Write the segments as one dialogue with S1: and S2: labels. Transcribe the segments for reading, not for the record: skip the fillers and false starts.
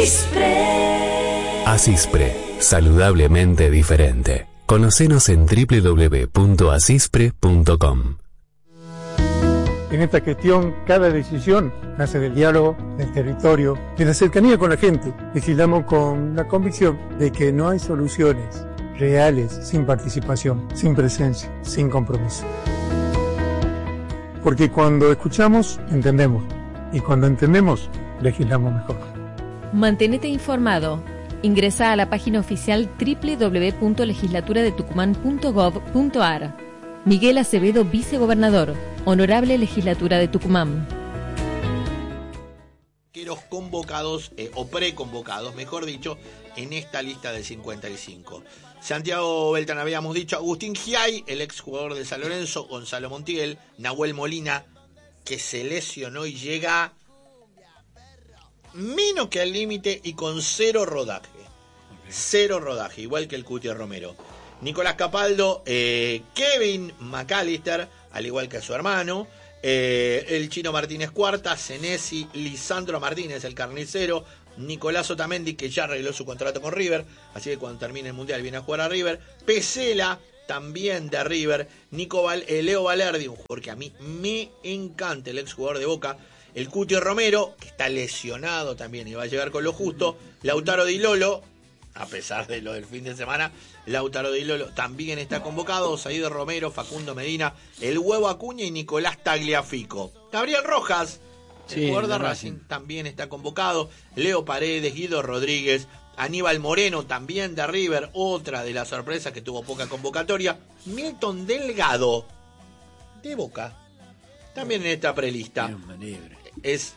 S1: Asispre.
S2: Asispre, saludablemente diferente. Conocenos en www.asispre.com.
S3: En esta gestión, cada decisión nace del diálogo, del territorio, de la cercanía con la gente. Legislamos con la convicción de que no hay soluciones reales sin participación, sin presencia, sin compromiso. Porque cuando escuchamos, entendemos. Y cuando entendemos, legislamos mejor.
S4: Mantenete informado. Ingresa a la página oficial www.legislaturadetucumán.gov.ar. Miguel Acevedo, vicegobernador. Honorable Legislatura de Tucumán.
S5: Convocados o preconvocados, mejor dicho, en esta lista de 55. Santiago Beltrán, habíamos dicho, Agustín Giay, el exjugador de San Lorenzo, Gonzalo Montiel, Nahuel Molina, que se lesionó y llega menos que al límite y con cero rodaje. Cero rodaje, igual que el Cuti Romero. Nicolás Capaldo, Kevin McAllister, al igual que a su hermano, el Chino Martínez Cuarta, Senesi, Lisandro Martínez, el carnicero, Nicolás Otamendi, que ya arregló su contrato con River, así que cuando termine el Mundial viene a jugar a River, Pesela, también de River, Leo Valerdi, un jugador que a mí me encanta, el exjugador de Boca, el Cuti Romero, que está lesionado también y va a llegar con lo justo, Lautaro Di Lolo, a pesar de lo del fin de semana, Lautaro Di Lolo también está convocado, Saido Romero, Facundo Medina, el Huevo Acuña y Nicolás Tagliafico. Gabriel Rojas, el jugador de Racing, también está convocado, Leo Paredes, Guido Rodríguez, Aníbal Moreno, también de River, otra de las sorpresas que tuvo poca convocatoria, Milton Delgado, de Boca, también en esta prelista. Es...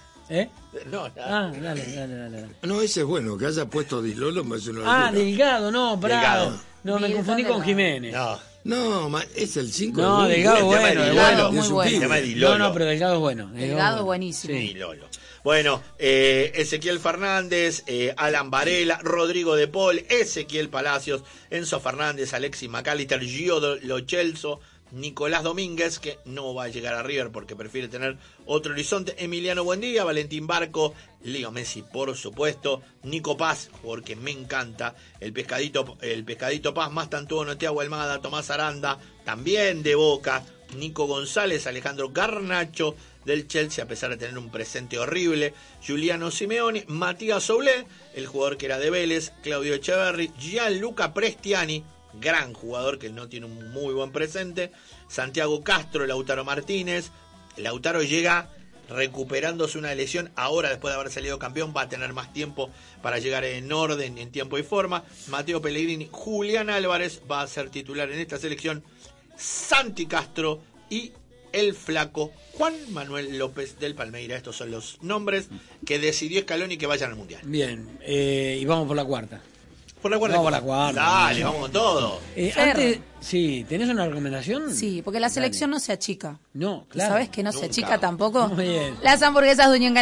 S5: No,
S6: dale. No, ese es bueno, que haya puesto Di Lolo me hace una locura.
S7: Delgado, no, bravo. No, me confundí con Jiménez.
S6: No, es el 5.
S7: No, Delgado bueno,
S5: Delgado
S7: muy bueno. No, pero Delgado es bueno.
S8: Delgado buenísimo.
S5: Sí, Lolo. Bueno, Ezequiel Fernández, Alan Varela, Rodrigo de Paul, Ezequiel Palacios, Enzo Fernández, Alexis McAllister, Gio Lo Celso, Nicolás Domínguez, que no va a llegar a River porque prefiere tener otro horizonte, Emiliano Buendía, Valentín Barco, Leo Messi, por supuesto, Nico Paz, porque me encanta, el pescadito Paz, Mastantuono, Tiago Almada, Tomás Aranda, también de Boca, Nico González, Alejandro Garnacho del Chelsea, a pesar de tener un presente horrible, Giuliano Simeone, Matías Soulé, el jugador que era de Vélez, Claudio Echeverri, Gianluca Prestiani, gran jugador que no tiene un muy buen presente, Santiago Castro, Lautaro Martínez. Lautaro llega recuperándose una lesión, ahora después de haber salido campeón va a tener más tiempo para llegar en orden, en tiempo y forma. Mateo Pellegrini, Julián Álvarez va a ser titular en esta selección, Santi Castro y el flaco Juan Manuel López del Palmeiras. Estos son los nombres que decidió Scaloni que vayan al Mundial.
S7: Bien, y vamos por la cuarta.
S5: Por la cuarta.
S7: Vamos por la cuarta.
S5: Dale, vamos con todo.
S7: Antes, sí, ¿tenés una recomendación?
S8: Sí, porque la selección no se achica.
S7: No, claro.
S8: ¿Sabes que no se achica tampoco?
S7: Muy bien.
S8: Las hamburguesas de Unión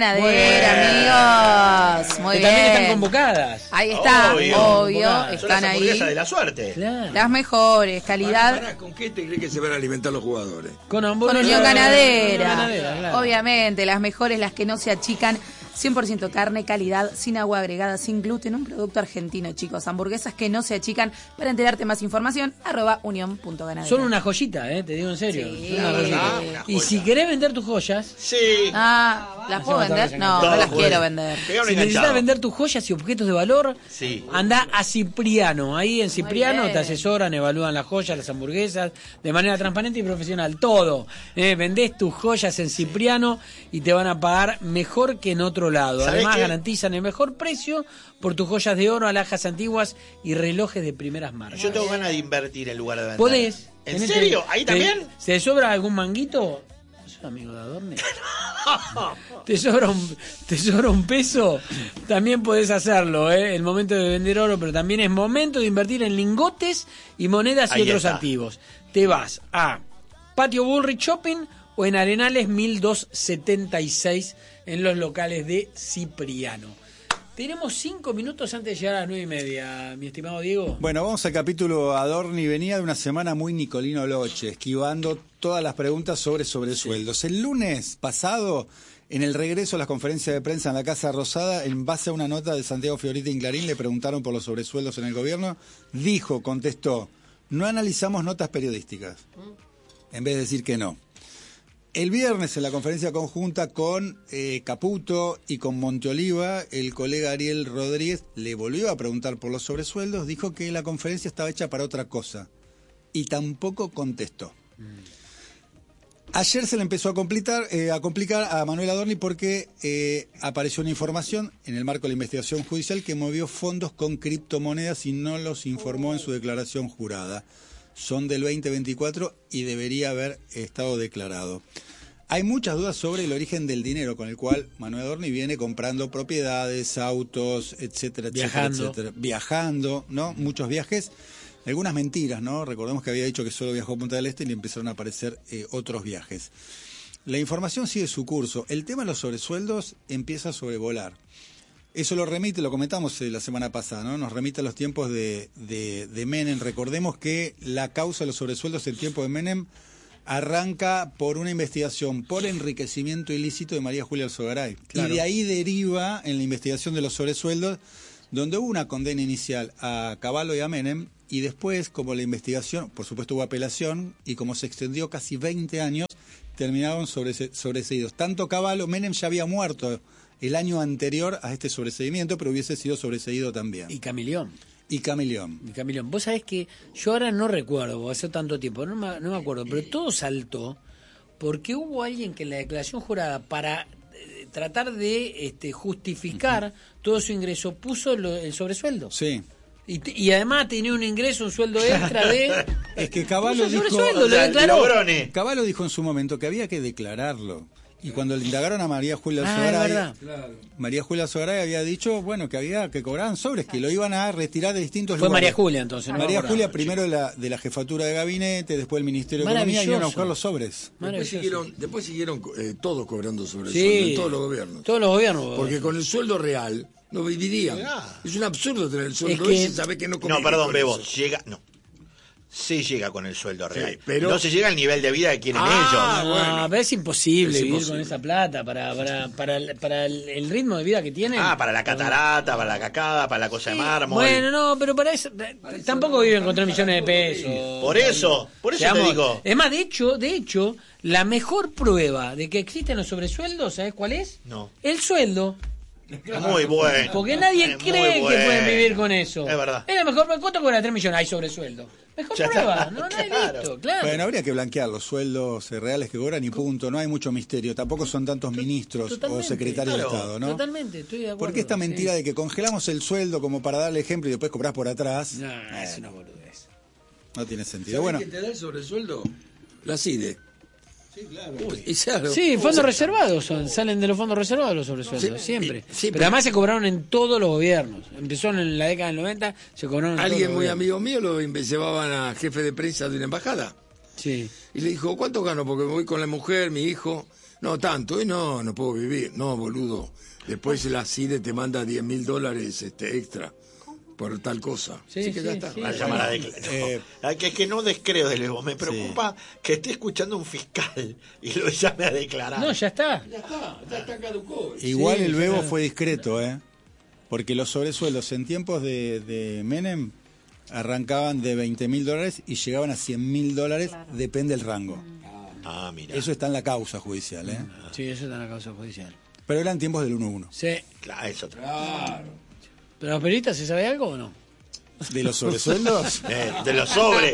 S8: Ganadera, amigos. Muy
S7: que
S8: bien.
S7: También están convocadas.
S8: Ahí está, obvio.
S5: Son
S8: Están
S5: las
S8: ahí.
S5: hamburguesas de la suerte.
S7: Claro.
S8: Las mejores, calidad.
S6: ¿Con qué te crees que se van a alimentar los jugadores?
S7: Con
S8: Con Unión Ganadera.
S7: Claro.
S8: Obviamente, las mejores, las que no se achican. 100% carne, calidad, sin agua agregada, sin gluten, un producto argentino, chicos. Hamburguesas que no se achican. Para enterarte más información, @unión.ganadera.
S7: Son una joyita, te digo en serio.
S8: Sí.
S7: Son una joyita. Y si querés vender tus joyas...
S5: Sí.
S8: ¿Las puedo vender? No, no las quiero vender.
S7: Si necesitas vender tus joyas y objetos de valor,
S5: sí,
S7: anda a Cipriano. Ahí en Cipriano te asesoran, evalúan las joyas, las hamburguesas, de manera transparente y profesional. Todo. Vendés tus joyas en Cipriano y te van a pagar mejor que en otro lado. Además garantizan el mejor precio por tus joyas de oro, alhajas antiguas y relojes de primeras marcas.
S5: Yo tengo ganas de invertir en lugar de vender.
S7: ¿Podés?
S5: ¿En serio? ¿Ahí también?
S7: ¿Se sobra algún manguito? ¿Sos amigo de Adorne? ¿Te sobra un peso? También podés hacerlo, el momento de vender oro, pero también es momento de invertir en lingotes y monedas y otros activos. Te vas a Patio Bullrich Shopping o en Arenales 1276 en los locales de Cipriano. Tenemos 5 minutos antes de llegar a las 9:30, mi estimado Diego.
S9: Bueno, vamos al capítulo Adorni. Venía de una semana muy Nicolino Loche, esquivando todas las preguntas sobre sobresueldos. El lunes pasado En el regreso a las conferencias de prensa en la Casa Rosada, en base a una nota de Santiago Fioriti en Clarín, le preguntaron por los sobresueldos en el gobierno. Contestó, no analizamos notas periodísticas, en vez de decir que no. El viernes, en la conferencia conjunta con Caputo y con Monteoliva, el colega Ariel Rodríguez le volvió a preguntar por los sobresueldos, dijo que la conferencia estaba hecha para otra cosa y tampoco contestó. Ayer se le empezó a complicar a Manuel Adorni porque apareció una información en el marco de la investigación judicial que movió fondos con criptomonedas y no los informó en su declaración jurada. Son del 2024 y debería haber estado declarado. Hay muchas dudas sobre el origen del dinero con el cual Manuel Adorni viene comprando propiedades, autos, etcétera, etcétera. Viajando, ¿no? Muchos viajes. Algunas mentiras, ¿no? Recordemos que había dicho que solo viajó a Punta del Este y le empezaron a aparecer otros viajes. La información sigue su curso. El tema de los sobresueldos empieza a sobrevolar. Eso lo comentamos la semana pasada, ¿no? Nos remite a los tiempos de Menem. Recordemos que la causa de los sobresueldos en tiempo de Menem arranca por una investigación por enriquecimiento ilícito de María Julia Alzogaray. Claro. Y de ahí deriva en la investigación de los sobresueldos, donde hubo una condena inicial a Cavallo y a Menem, y después, como la investigación, por supuesto hubo apelación, y como se extendió casi 20 años, terminaron sobreseídos. Tanto Cavallo, Menem ya había muerto el año anterior a este sobreseimiento, pero hubiese sido sobreseído también.
S7: Y Camilión. Vos sabés que yo ahora no recuerdo, hace tanto tiempo, no me acuerdo, pero todo saltó porque hubo alguien que en la declaración jurada, para tratar de justificar todo su ingreso, puso el sobresueldo.
S9: Sí.
S7: Y además tenía un ingreso, un sueldo extra de...
S9: Es que Cavallo dijo...
S7: Lo declaró.
S9: Cavallo dijo en su momento que había que declararlo. Y cuando le indagaron a María Julia Alzogaray, María Julia Alzogaray había dicho, bueno, que había que cobraban sobres, que lo iban a retirar de distintos lugares.
S7: Fue María Julia entonces, ¿no?
S9: María Julia primero de la jefatura de gabinete, después el Ministerio de Economía, iban a buscar los sobres.
S6: Después siguieron todos cobrando sobres,
S7: sí,
S6: en todos los gobiernos.
S7: Todos los gobiernos.
S6: Porque con el sueldo real no vivirían. Es un absurdo tener el sueldo ese, saber que no
S5: No, perdón, Bebo, sí llega con el sueldo real.
S6: Sí, pero
S5: no se llega al nivel de vida que quieren ellos.
S7: Bueno, pero es imposible vivir con esa plata para el ritmo de vida que tienen.
S5: Para la catarata, para la cacada, para la cosa de mármol.
S7: Bueno, no, pero para eso tampoco viven con 3 millones de pesos.
S5: Por eso te digo.
S7: Es más, de hecho, la mejor prueba de que existen los sobresueldos, ¿sabes cuál es?
S5: No.
S7: El sueldo.
S5: Muy bueno.
S7: Porque nadie cree que pueden vivir con eso.
S5: Es verdad.
S7: Es la mejor. ¿Cuánto cobra 3 millones? Hay sobresueldo. Mejor prueba. No hay listo, claro.
S9: Bueno, habría que blanquear los sueldos reales que cobran y punto. No hay mucho misterio. Tampoco son tantos ministros o secretarios de Estado, ¿no?
S7: Totalmente, estoy de acuerdo.
S9: Porque esta mentira de que congelamos el sueldo como para darle ejemplo y después cobrás por atrás.
S7: No, es una boludez.
S9: No tiene sentido.
S6: ¿Sabés quién te da el sobresueldo? La CIDE.
S9: Sí, claro.
S7: Sí, fondos reservados salen de los fondos reservados los sobresueldos, siempre. Pero además se cobraron en todos los gobiernos. Empezó en la década del 90, se cobraron en
S6: alguien
S7: todos los
S6: muy
S7: gobiernos.
S6: amigo mío lo llevaban a jefe de prensa de una embajada.
S7: Sí.
S6: Y le dijo, ¿cuánto gano? Porque voy con la mujer, mi hijo. No, tanto. Y no puedo vivir. No, boludo. Después la CIDE te manda $10.000 extra. Por tal cosa.
S7: Sí,
S6: que ya está.
S7: sí.
S5: Que no descreo de Levo. Me preocupa que esté escuchando un fiscal y lo llame a declarar.
S7: No, ya está.
S6: Ya caducó.
S9: Igual el Bebo fue discreto, porque los sobresueldos en tiempos de Menem arrancaban de $20.000 y llegaban a $100.000, depende del rango.
S5: Mira.
S9: Eso está en la causa judicial,
S7: Sí, eso está en la causa judicial.
S9: Pero eran tiempos del 1-1.
S7: Sí.
S5: Claro, es otra.
S6: Claro.
S7: ¿Pero los periodistas se sabe algo o no?
S9: ¿De los sobresueldos?
S5: De los sobres.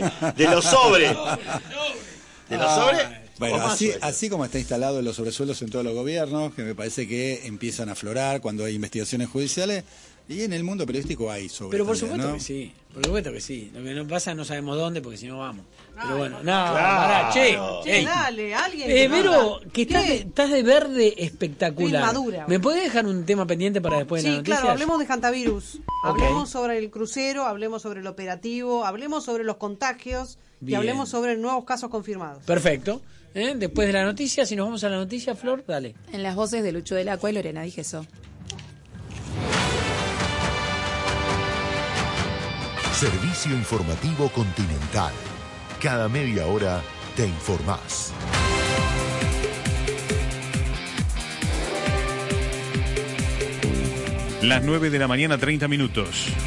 S9: Bueno, así como está instalado los sobresueldos en todos los gobiernos, que me parece que empiezan a aflorar cuando hay investigaciones judiciales, y en el mundo periodístico hay sobre.
S7: Pero por supuesto,
S9: ¿no?
S7: que sí, por supuesto que sí. Lo que no pasa no sabemos dónde, porque si no vamos. Pero bueno, pará, che,
S1: dale, alguien.
S7: Vero, que estás de verde espectacular.
S1: Madura.
S7: ¿Me podés dejar un tema pendiente para después de la noticia?
S1: Sí, claro, hablemos de Hantavirus. Hablemos sobre el crucero, hablemos sobre el operativo, hablemos sobre los contagios y hablemos sobre nuevos casos confirmados.
S7: Perfecto. Después de la noticia, si nos vamos a la noticia, Flor, dale.
S8: En las voces de Lucho del Acua y Lorena Dijeso.
S10: Servicio Informativo Continental. Cada media hora te informás.
S11: Las 9 de la mañana, 30 minutos.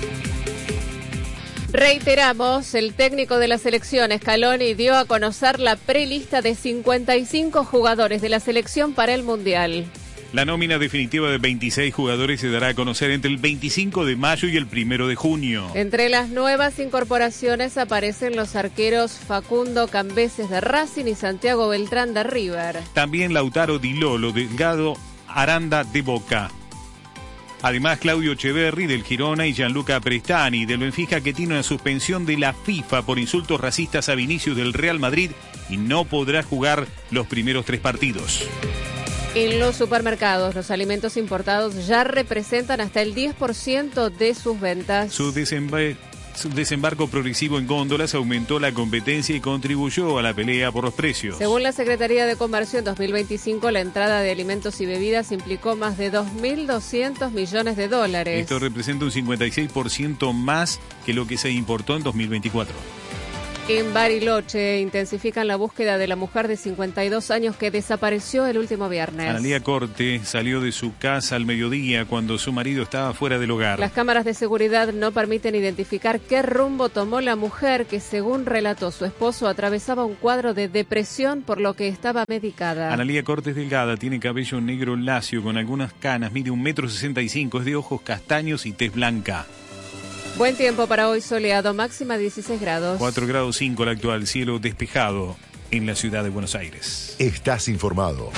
S12: Reiteramos, el técnico de la selección, Scaloni, dio a conocer la prelista de 55 jugadores de la selección para el Mundial.
S11: La nómina definitiva de 26 jugadores se dará a conocer entre el 25 de mayo y el 1 de junio.
S12: Entre las nuevas incorporaciones aparecen los arqueros Facundo Cambeses de Racing y Santiago Beltrán de River.
S11: También Lautaro Di Lolo, Delgado Aranda de Boca. Además, Claudio Echeverri del Girona y Gianluca Prestani del Benfica, que tiene una suspensión de la FIFA por insultos racistas a Vinicius del Real Madrid y no podrá jugar los primeros 3 partidos.
S12: En los supermercados, los alimentos importados ya representan hasta el 10% de sus ventas.
S11: Su desembarco progresivo en góndolas aumentó la competencia y contribuyó a la pelea por los precios.
S12: Según la Secretaría de Comercio, en 2025 la entrada de alimentos y bebidas implicó más de 2.200 millones de dólares.
S11: Esto representa un 56% más que lo que se importó en 2024.
S12: En Bariloche intensifican la búsqueda de la mujer de 52 años que desapareció el último viernes.
S11: Analía Corte salió de su casa al mediodía cuando su marido estaba fuera del hogar.
S12: Las cámaras de seguridad no permiten identificar qué rumbo tomó la mujer que, según relató su esposo, atravesaba un cuadro de depresión por lo que estaba medicada.
S11: Analía Corte es delgada, tiene cabello negro lacio con algunas canas, mide 1,65 m, es de ojos castaños y tez blanca.
S12: Buen tiempo para hoy, soleado, máxima 16 grados.
S11: 4 grados 5 la actual, cielo despejado en la ciudad de Buenos Aires.
S10: Estás informado.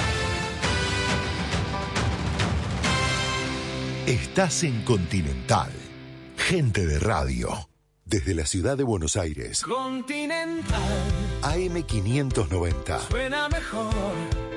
S10: Estás en Continental. Gente de radio. Desde la ciudad de Buenos Aires.
S13: Continental.
S10: AM 590.
S13: Suena mejor.